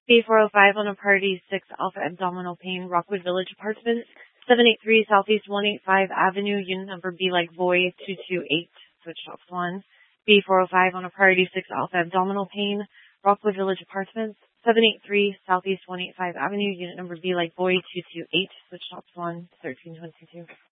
B405 on a Party 6 Alpha Abdominal Pain, Rockwood Village Apartments, 783 Southeast 185 Avenue, unit number B like boy 228, switch off 1. B405 on a Party 6 Alpha Abdominal Pain, Rockwood Village Apartments, 783 Southeast 185 Avenue, unit number B like boy 228, switch off 1, 1322.